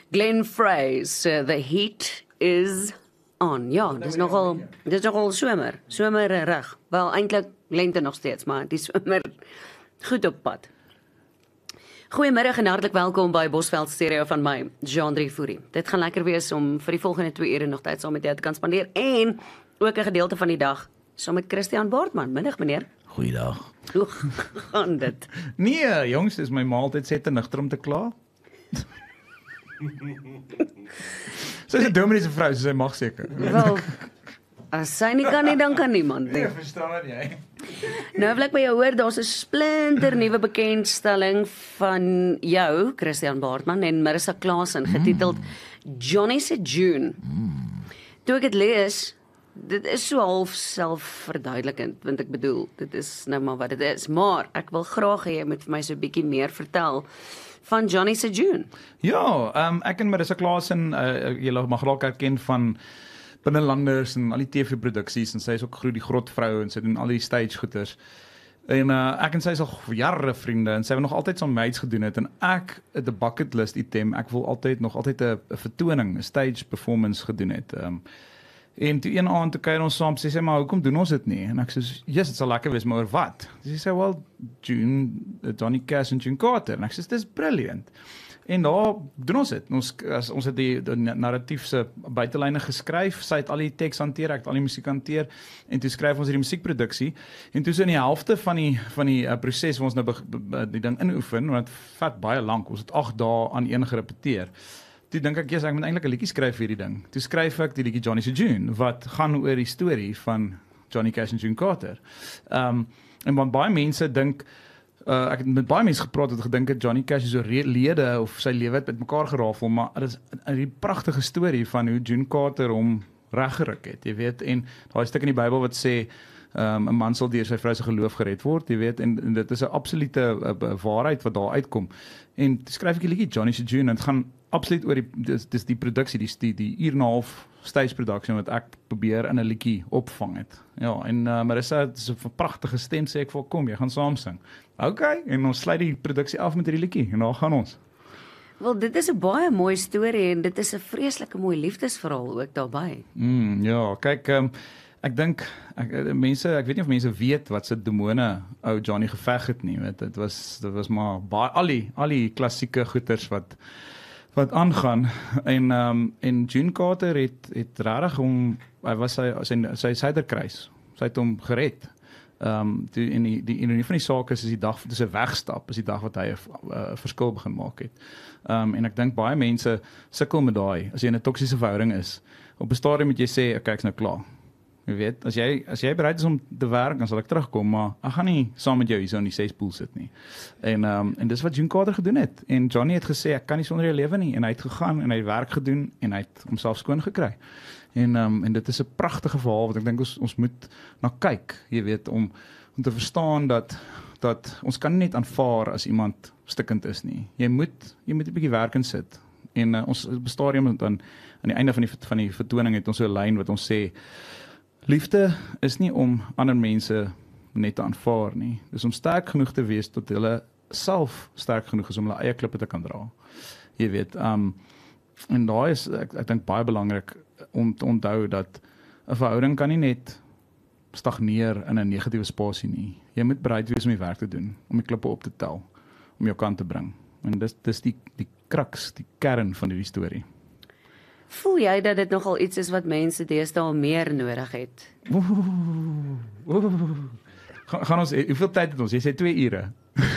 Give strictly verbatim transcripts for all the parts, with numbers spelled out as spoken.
Glenn Frey's uh, The Heat is on. Ja, dis nogal dis nogal somer, somerig. Wel eintlik lente nog steeds, maar die somer goed op pad. Goeiemiddag en hartlik welkom by Bosveld Stereo van my, Jean-André Fourie. Dit gaan lekker wees om vir die volgende twee ure nog tyd saam met jou te kan spandeer en ook 'n gedeelte van die dag saam met Christian Baartman. Middag meneer. Goeiedag. Hoe gaan dit? Nee, jongs, dis my maaltyd sê te nigter om te kla. Sy is 'n Dominee vrou, so sy mag seker. Wel, as sy nie kan nie, dan kan niemand nie. Ja, verstaan jy? Nou wil ek by jou hoor, daar's 'n splinter nuwe bekendstelling van jou, Christian Baartman en Marissa Klaasen, getiteld Johnny se June. Toe ek dit lees, dit is so half selfverduidelikend, want ek bedoel, dit is nou maar wat dit is, maar ek wil graag hê jy moet vir my so 'n bietjie meer vertel van Johnny se June. Ja, um, ek en Marissa Klaasen, uh, julle mag raak herken van Binnelanders en al die T V-produksies, en sy is ook die grotvrou, en sy doen al die stage goeders. En uh, ek en sy is al jare vriende, en sy het nog altyd saam met my iets gedoen het, en ek, the bucket list item, ek wil altyd nog altyd 'n vertoning, 'n stage performance gedoen het. Um, En toe een aand, toe kuier ons saam, sê sy, maar hoekom doen ons dit nie? En ek sê, yes, het sal lekker wees, maar oor wat? Sy sê, well, June, Johnny Cash en June Carter. En ek sê, dit is brilliant. En daar doen ons dit. Ons, as, ons het die, die narratiefse buitelyne geskryf, sy het al die teks hanteer, ek het al die musiek hanteer, en toe skryf ons die musiekproduksie, en toe so in die helfte van die, van die uh, proses, waar ons nou be, be, die ding inoefen, want het vat baie lank, ons het agt dae aan een gerepeteer. Toe dink ek, yes, ek moet eintlik 'n liedjie skryf vir hierdie ding. Toe skryf ek die liedjie Johnny se June, wat gaan oor die storie van Johnny Cash en June Carter. Um, en want baie mense dink, uh, ek het met baie mense gepraat wat gedink het, Johnny Cash is so lede of sy lewe het met mekaar gerafel, maar dit is 'n pragtige storie van hoe June Carter hom reggeruk het, jy weet, en daai stuk in die Bybel wat sê, Um, 'n man sal deur sy vrou se geloof gered word, jy weet, en, en dit is 'n absolute uh, waarheid wat daar uitkom. En toe skryf ek die liedjie Johnny se June, en dit gaan absoluut oor die dis, dis die produksie, die die, die uur en 'n half stage production wat ek probeer in 'n liedjie opvang het. Ja, en uh, Marissa het so 'n pragtige stem, sê ek vir kom, jy gaan saam sing. Okay, en ons sluit die produksie af met hierdie liedjie en daar gaan ons. Wel, dit is 'n baie mooi storie en dit is 'n vreeslike mooi liefdesverhaal ook daarbey. Mm, ja, kyk, um, ek dink ek mense, ek weet nie of mense weet wat se demone ou Johnny geveg het nie, weet, dit was dit was maar baie al die al die klassieke goeters wat wat aangaan, en um, en June Carter het het regtig hom, hy was sy sy sy suiderkruis, sy het hom gered. Ehm um, die in die die ironie van die saak is is die dag dis 'n wegstap, is die dag wat hy 'n uh, verskil begin maak het. Ehm um, en ek dink baie mense sukkel met daai as jy in 'n toksiese verhouding is. Op 'n stadium moet jy sê, okay, ek's nou klaar. Jy weet, as jy as jy bereid is om te werk, dan sal ek terugkom, maar ek gaan nie saam met jou hier so in die sespool sit nie. En um, en dis wat June Carter gedoen het. En Johnny het gesê, ek kan nie sonder jou lewe nie, en hy het gegaan en hy het werk gedoen en hy het homself skoon gekry. En um, en dit is 'n pragtige verhaal wat ek dink ons ons moet na kyk, jy weet, om om te verstaan dat dat ons kan nie net aanvaar as iemand stikkend is nie. Jy moet jy moet 'n bietjie werk in sit. En uh, ons op 'n stadium aan aan die einde van die van die vertoning het ons so 'n lyn wat ons sê, liefde is nie om ander mense net te aanvaar nie. Dis om sterk genoeg te wees tot hulle self sterk genoeg is om hulle eie klippe te kan dra. Jy weet, um, en daai is, ek, ek dink baie belangrik om te onthou dat 'n verhouding kan nie net stagneer in 'n negatiewe spasie nie. Jy moet bereid wees om die werk te doen, om die klippe op te tel, om jou kant te bring. En dis dis die die kraks, die kern van die storie. Voel jy dat dit nogal iets is wat mense deesdae meer nodig het? Oeh, oeh. Gaan, gaan ons, hoeveel tyd het ons? Jy sê twee ure.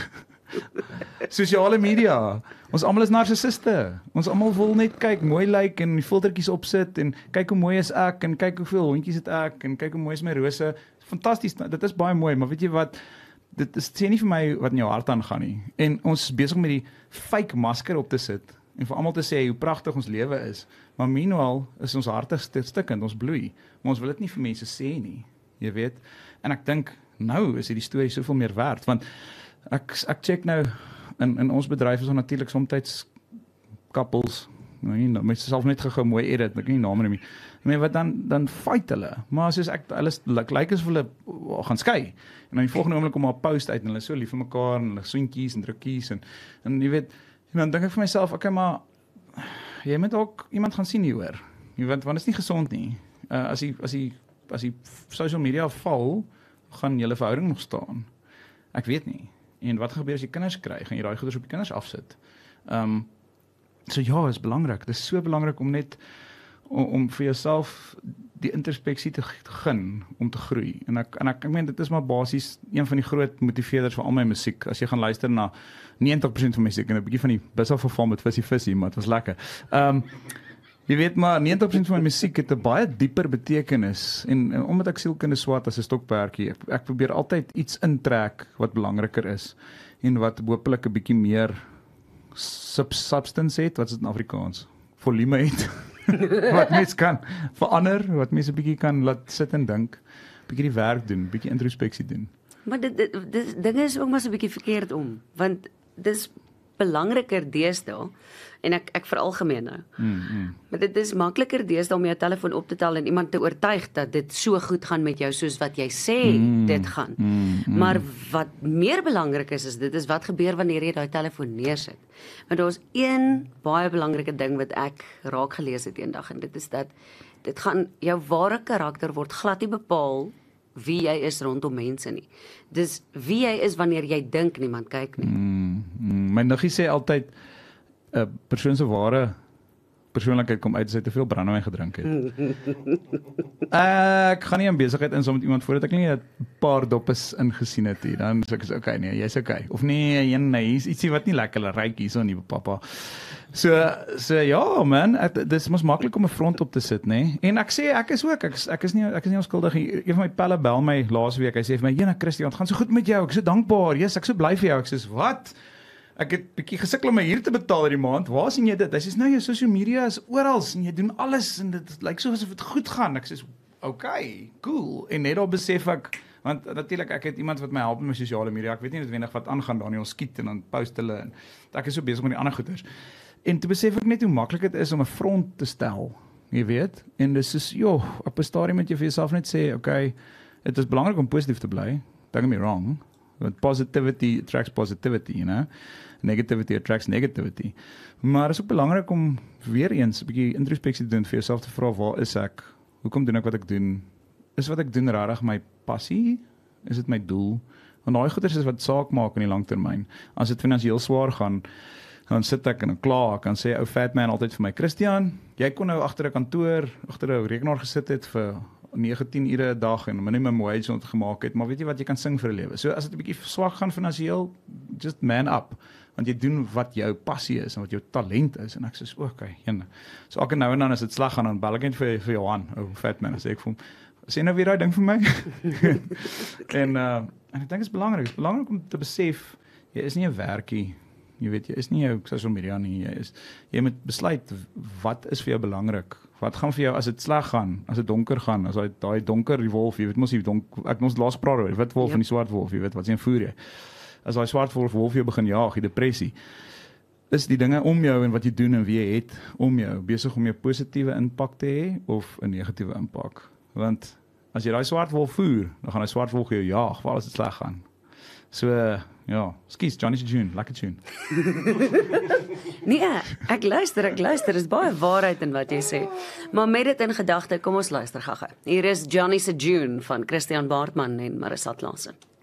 Sosiale media. Ons almal is narcissiste. Ons almal wil net kyk, mooi lyk like, en die filtertjies opsit en kyk hoe mooi is ek en kyk hoeveel hondjies het ek en kyk hoe mooi is my rose. Fantasties, dit is baie mooi, maar weet jy wat? Dit is sê nie vir my wat in jou hart aangaan nie. En ons is besig met die fake masker op te sit en vir almal te sê hoe pragtig ons lewe is. Maar meanwhile is ons harte stikkend, ons bloei. Maar ons wil dit nie vir mense sê nie, jy weet. En ek dink nou is hierdie storie soveel meer werd, want ek ek check nou in in ons bedryf is daar natuurlik soms couples, nee, mense self net gou mooi edit, ek kan nie name noem nie. Maar wat dan dan fight hulle. Maar soos ek hulle lyk like as hulle gaan skei. En dan die volgende oomblik kom maar 'n post uit en hulle is so lief vir mekaar en hulle soentjies en drukkies en en jy weet, en dan dink ek vir myself, okay, maar jy moet ook iemand gaan sien hieroor. Jy weet, want dit is nie gesond nie. Uh, as die as die as die social media val, gaan julle verhouding nog staan. Ek weet nie. En wat gebeur as jy kinders kry? Gaan jy daai goeders op die kinders afsit? Ehm um, so ja, is belangrik. Dit is so belangrik om net om, om vir jouself die introspeksie te gun om te groei. En ek en ek, ek meen dit is maar basies een van die groot motiveerders vir al my musiek. As jy gaan luister na negentig persent van my musiek en 'n bietjie van die bus af verval met Visie Visie, maar dit was lekker. Ehm um, Jy weet maar, negentig persent van my musiek het 'n baie dieper betekenis en, en omdat ek sielkunde swat as 'n stokperdjie, ek, ek probeer altyd iets intrek wat belangriker is en wat hopelik 'n bietjie meer sub substance het, wat is dit in Afrikaans? Volume het. Wat mens kan verander, wat mense 'n bietjie kan laat sit en dink, bietjie die werk doen, bietjie introspeksie doen. Maar dit dit, dit dinge is ook maar so 'n bietjie verkeerd om, want dis belangriker deesdae en ek ek veralgemeen nou. Mm, mm. Maar dit is makliker deesdae om jou telefoon op te tel en iemand te oortuig dat dit so goed gaan met jou soos wat jy sê mm, dit gaan. Mm, mm. Maar wat meer belangrik is, is dit is wat gebeur wanneer jy daai telefoon neersit. Want daar's een baie belangrike ding wat ek raak gelees het eendag en dit is dat dit gaan jou ware karakter word glad nie bepaal wie jy is rondom mense nie. Dis wie jy is wanneer jy dink niemand kyk nie. Mm, mm, my niggie sê altyd 'n uh, persoon se ware persoonlikheid kom uit as hy te veel brandewyn gedrink het. Ek gaan nie in besigheid insom met iemand voordat ek nie 'n paar doppes ingesien het hier. Dan sê ek is okay nee, jy's okay. Of nee, een nee, hier's ietsie wat nie lekker ryk hierso nie, pappa. So so ja man, dit is mos maklik om 'n front op te sit, nê? Nee? En ek sê ek is ook ek is, ek is nie ek is nie onskuldig nie. Een van my pelle bel my laasweek. Hy sê vir my, "Jena Christian, het gaan so goed met jou. Ek is so dankbaar. Jesus, ek is so bly vir jou." Ek sê, "Wat? Ek het bietjie gesukkel om my huur te betaal hierdie maand. Waar sien jy dit?" Hy sê, "Nou jou social media is oral en jy doen alles en dit lyk so asof dit goed gaan." Ek sê, "Okay, cool." En net daar besef ek, want natuurlik ek het iemand wat my help met my sosiale media. Ek weet nie noodwendig wat aangaan daar nie. Ons skiet en dan post hulle en ek is so besig met die ander goeders. En toe besef ek net hoe maklik dit is om 'n front te stel, jy weet. En dis is, joh, op 'n stadium moet jy vir jouself net sê, okay, dit is belangrik om positief te bly. Don't get me wrong. Want positivity attracts positivity, you know. Negativity attracts negativity. Maar is ook belangrik om weer eens 'n bietjie introspeksie te doen vir jouself te vra, waar is ek? Hoekom doen ek wat ek doen? Is wat ek doen regtig my passie? Is dit my doel? Want daai goeders is wat saak maak in die langtermyn. As dit finansiëel swaar gaan, dan sit ek en dan kla, ek kan sê ou fat man altyd vir my, "Christian, jy kon nou agter 'n kantoor, agter 'n rekenaar gesit het vir nege tien ure 'n dag en minimum wage ontgemaak het, maar weet jy wat, jy kan sing vir 'n lewe." So as dit 'n bietjie swak gaan finansiëel, just man up, want jy doen wat jou passie is en wat jou talent is. En ek sê, okay, jene. So elke nou en dan as dit sleg gaan, dan bel ek net vir vir Johan, ou fat man, sê ek vir hom, sê nou weer daai ding vir my. en uh, en ek dink dit is belangrik, dit is belangrik om te besef, jy is nie 'n werkie. Jy weet, jy is nie jou social media nie, jy is, jy moet besluit, wat is vir jou belangrik? Wat gaan vir jou as dit sleg gaan, as dit donker gaan, as daai daai donker die wolf, jy weet mos die donk, ek ons laas praat oor, wit wolf yep. en die swart wolf, jy weet wat sien voer jy? As daai swart wolf wolf jou begin jaag, die depressie, is die dinge om jou en wat jy doen en wie jy het om jou besig om jou positiewe impak te hê of 'n negatiewe impak? Want as jy daai swart wolf voer, dan gaan daai swart wolf jou jaag, waar as dit sleg gaan. So, uh, ja, skies, Johnny's a June, lekker tune. Nee, ek luister, ek luister, is baie waarheid in wat jy sê. Maar met dit in gedagte, kom ons luister gaga. Hier is Johnny's a June van Christian Baartman en Marissa Klassen.